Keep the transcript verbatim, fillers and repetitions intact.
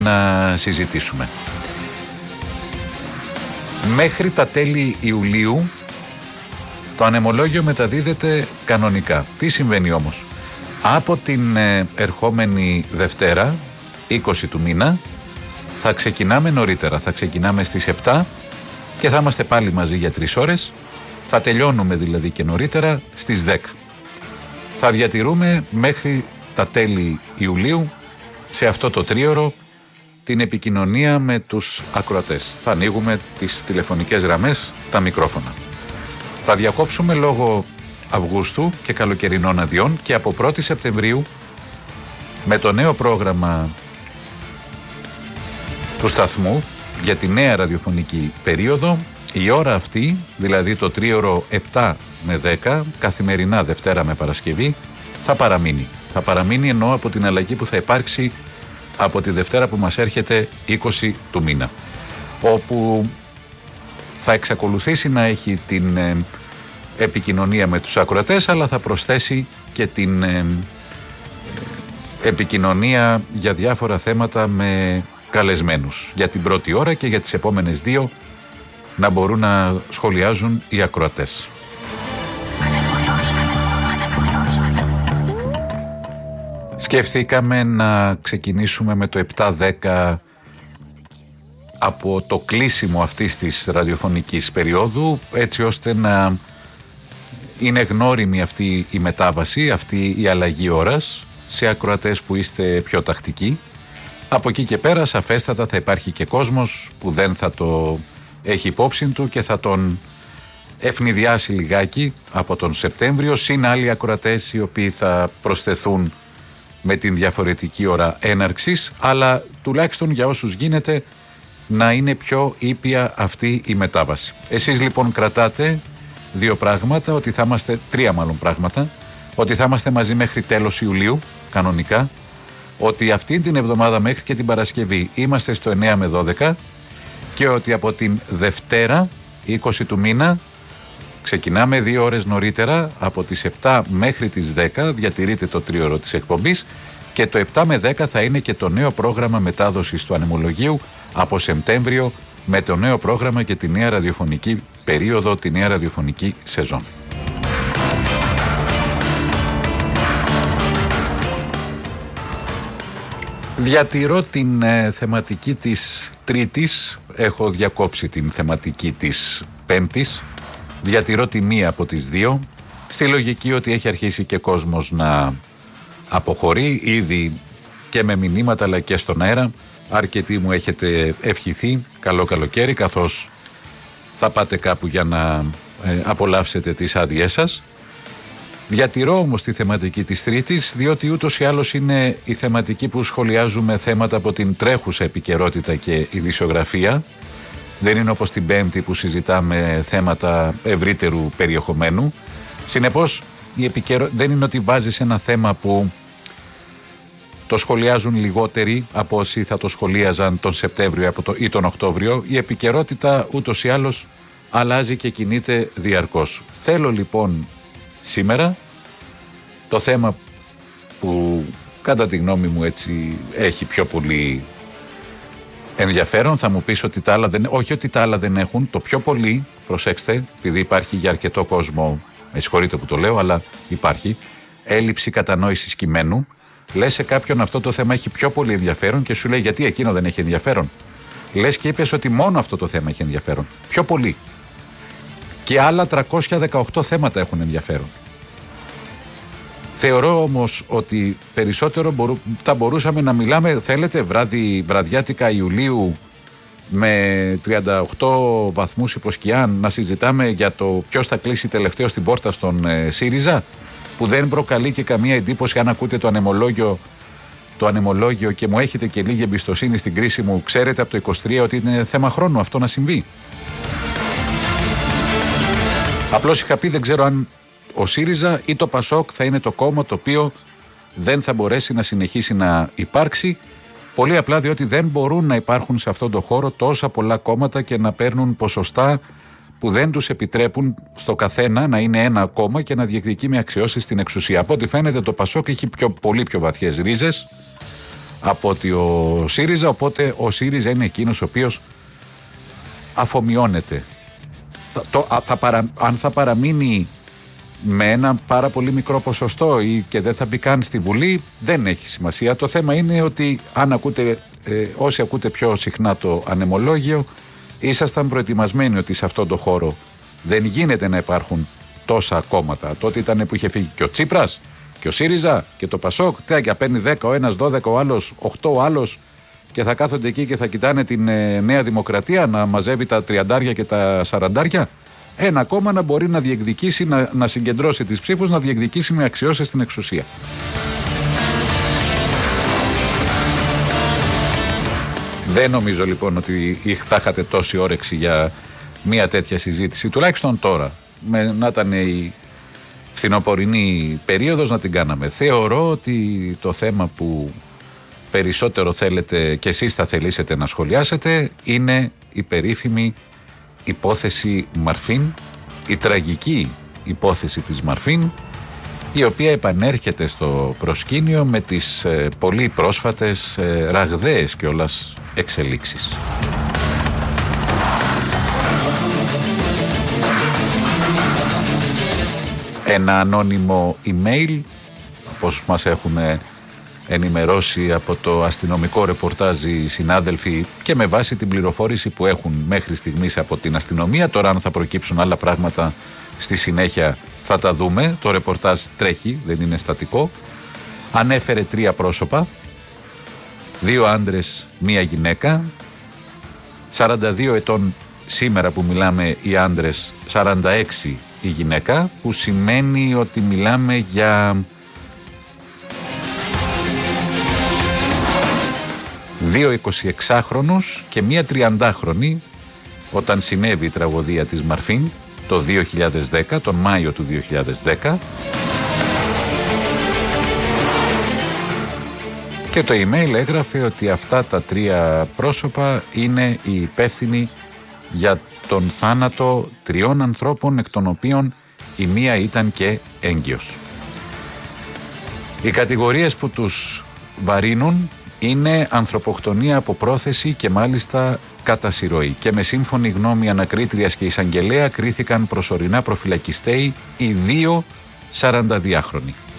να συζητήσουμε. Μέχρι τα τέλη Ιουλίου το ανεμολόγιο μεταδίδεται κανονικά. Τι συμβαίνει όμως? Από την ε, ερχόμενη Δευτέρα, είκοσι του μήνα, θα ξεκινάμε νωρίτερα. Θα ξεκινάμε στις επτά και θα είμαστε πάλι μαζί για τρεις ώρες. Θα τελειώνουμε δηλαδή και νωρίτερα στις δέκα. Θα διατηρούμε μέχρι τα τέλη Ιουλίου σε αυτό το τρίωρο την επικοινωνία με τους ακροατές. Θα ανοίγουμε τις τηλεφωνικές γραμμές, τα μικρόφωνα. Θα διακόψουμε λόγω Αυγούστου και καλοκαιρινών αδειών και από πρώτη Σεπτεμβρίου με το νέο πρόγραμμα του σταθμού για τη νέα ραδιοφωνική περίοδο, η ώρα αυτή, δηλαδή το τρίωρο επτά με δέκα, καθημερινά Δευτέρα με Παρασκευή, θα παραμείνει. Θα παραμείνει ενώ από την αλλαγή που θα υπάρξει από τη Δευτέρα που μας έρχεται είκοσι του μήνα, όπου θα εξακολουθήσει να έχει την ε, επικοινωνία με τους ακροατές, αλλά θα προσθέσει και την ε, ε, επικοινωνία για διάφορα θέματα με καλεσμένους για την πρώτη ώρα και για τις επόμενες δύο να μπορούν να σχολιάζουν οι ακροατές. Σκεφτήκαμε να ξεκινήσουμε με το επτά δέκα από το κλείσιμο αυτής της ραδιοφωνικής περίοδου, έτσι ώστε να είναι γνώριμη αυτή η μετάβαση, αυτή η αλλαγή ώρας σε ακροατές που είστε πιο τακτικοί. Από εκεί και πέρα σαφέστατα θα υπάρχει και κόσμος που δεν θα το έχει υπόψη του και θα τον ευνηδιάσει λιγάκι από τον Σεπτέμβριο, συν άλλοι ακροατές οι οποίοι θα προσθεθούν με την διαφορετική ώρα έναρξης, αλλά τουλάχιστον για όσους γίνεται να είναι πιο ήπια αυτή η μετάβαση. Εσείς λοιπόν κρατάτε δύο πράγματα, ότι θα είμαστε, τρία μάλλον πράγματα, ότι θα είμαστε μαζί μέχρι τέλος Ιουλίου, κανονικά, ότι αυτή την εβδομάδα μέχρι και την Παρασκευή είμαστε στο εννέα με δώδεκα και ότι από την Δευτέρα, είκοσι του μήνα, ξεκινάμε δύο ώρες νωρίτερα, από τις επτά μέχρι τις δέκα, διατηρείται το τρίωρο της εκπομπής και το επτά με δέκα θα είναι και το νέο πρόγραμμα μετάδοσης του ανεμολογίου από Σεπτέμβριο με το νέο πρόγραμμα και τη νέα ραδιοφωνική περίοδο, τη νέα ραδιοφωνική σεζόν. Διατηρώ την ε, θεματική της Τρίτης, έχω διακόψει την θεματική της Πέμπτης, διατηρώ τη μία από τις δύο, στη λογική ότι έχει αρχίσει και κόσμος να αποχωρεί, ήδη και με μηνύματα αλλά και στον αέρα. Αρκετοί μου έχετε ευχηθεί καλό καλοκαίρι, καθώς θα πάτε κάπου για να ε, απολαύσετε τις άδειές σας. Διατηρώ όμως τη θεματική της Τρίτης, διότι ούτως ή άλλως είναι η θεματική που σχολιάζουμε θέματα από την τρέχουσα επικαιρότητα και ειδησιογραφία. Δεν είναι όπως την Πέμπτη που συζητάμε θέματα ευρύτερου περιεχομένου. Συνεπώς, η επικαιρο... δεν είναι ότι βάζεις ένα θέμα που το σχολιάζουν λιγότεροι από όσοι θα το σχολίαζαν τον Σεπτέμβριο από το... ή τον Οκτώβριο. Η επικαιρότητα ούτως ή άλλως αλλάζει και κινείται διαρκώς. Θέλω λοιπόν σήμερα το θέμα που κατά τη γνώμη μου έτσι έχει πιο πολύ ενδιαφέρον, θα μου πεις ότι τα άλλα δεν, όχι ότι τα άλλα δεν έχουν, το πιο πολύ, προσέξτε, επειδή υπάρχει για αρκετό κόσμο, με συγχωρείτε που το λέω, αλλά υπάρχει έλλειψη κατανόησης κειμένου. Λες σε κάποιον αυτό το θέμα έχει πιο πολύ ενδιαφέρον και σου λέει γιατί εκείνο δεν έχει ενδιαφέρον. Λες και είπες ότι μόνο αυτό το θέμα έχει ενδιαφέρον. Πιο πολύ. Και άλλα τριακόσια δεκαοκτώ θέματα έχουν ενδιαφέρον. Θεωρώ όμως ότι περισσότερο μπορού, θα μπορούσαμε να μιλάμε, θέλετε, βράδυ, βραδιάτικα Ιουλίου με τριάντα οκτώ βαθμούς υποσκιάν, να συζητάμε για το ποιος θα κλείσει τελευταίο στην πόρτα στον ε, ΣΥΡΙΖΑ, που δεν προκαλεί και καμία εντύπωση αν ακούτε το ανεμολόγιο, το ανεμολόγιο και μου έχετε και λίγη εμπιστοσύνη στην κρίση μου, ξέρετε από το είκοσι τρία ότι είναι θέμα χρόνου αυτό να συμβεί. Απλώς είχα πει, δεν ξέρω αν ο ΣΥΡΙΖΑ ή το ΠΑΣΟΚ θα είναι το κόμμα το οποίο δεν θα μπορέσει να συνεχίσει να υπάρξει, πολύ απλά διότι δεν μπορούν να υπάρχουν σε αυτόν τον χώρο τόσα πολλά κόμματα και να παίρνουν ποσοστά που δεν τους επιτρέπουν στο καθένα να είναι ένα κόμμα και να διεκδικεί με αξιώσεις στην εξουσία. Από ό,τι φαίνεται το ΠΑΣΟΚ έχει πιο, πολύ πιο βαθιές ρίζες. από ότι ο ΣΥΡΙΖΑ, οπότε ο ΣΥΡΙΖΑ είναι εκείνος ο οποίος αφομοιώνεται. Θα, το, θα παρα, αν θα παραμείνει με ένα πάρα πολύ μικρό ποσοστό ή και δεν θα μπει καν στη Βουλή, δεν έχει σημασία. Το θέμα είναι ότι αν ακούτε, ε, όσοι ακούτε πιο συχνά το ανεμολόγιο, ήσασταν προετοιμασμένοι ότι σε αυτόν τον χώρο δεν γίνεται να υπάρχουν τόσα κόμματα. Τότε ήταν που είχε φύγει και ο Τσίπρας και ο ΣΥΡΙΖΑ και το ΠΑΣΟΚ. Τι παίρνει δέκα ο ένας, δώδεκα ο άλλος, οκτώ ο άλλος και θα κάθονται εκεί και θα κοιτάνε την ε, Νέα Δημοκρατία να μαζεύει τα τριαντάρια και τα σαραντάρια. Ένα κόμμα να μπορεί να διεκδικήσει, να, να συγκεντρώσει τις ψήφους, να διεκδικήσει με αξιώσεις στην εξουσία. Δεν νομίζω λοιπόν ότι θα είχατε τόση όρεξη για μια τέτοια συζήτηση, τουλάχιστον τώρα. Με, να ήταν η φθινοπορεινή περίοδος να την κάναμε. Θεωρώ ότι το θέμα που περισσότερο θέλετε και εσείς θα θελήσετε να σχολιάσετε είναι η περίφημη υπόθεση Μαρφίν, η τραγική υπόθεση της Μαρφίν, η οποία επανέρχεται στο προσκήνιο με τις ε, πολύ πρόσφατες ε, ραγδαίες κιόλας εξελίξεις. Ένα ανώνυμο email, όπως μας έχουν ενημερώσει από το αστυνομικό ρεπορτάζ οι συνάδελφοι και με βάση την πληροφόρηση που έχουν μέχρι στιγμής από την αστυνομία. Τώρα αν θα προκύψουν άλλα πράγματα στη συνέχεια θα τα δούμε. Το ρεπορτάζ τρέχει, δεν είναι στατικό. Ανέφερε τρία πρόσωπα, δύο άντρες, μία γυναίκα, σαράντα δύο ετών σήμερα που μιλάμε οι άντρες, σαράντα έξι η γυναίκα, που σημαίνει ότι μιλάμε για δύο εικοσιεξάχρονους και μία τριαντάχρονη όταν συνέβη η τραγωδία της Μαρφίν το δύο χιλιάδες δέκα, τον Μάιο του δύο χιλιάδες δέκα. Και το email έγραφε ότι αυτά τα τρία πρόσωπα είναι οι υπεύθυνοι για τον θάνατο τριών ανθρώπων, εκ των οποίων η μία ήταν και έγκυος. Οι κατηγορίες που τους βαρύνουν είναι ανθρωποκτονία από πρόθεση και μάλιστα κατά συρροή. Και με σύμφωνη γνώμη ανακρίτριας και εισαγγελέα κρίθηκαν προσωρινά προφυλακιστέοι οι δύο σαρανταδυάχρονοι.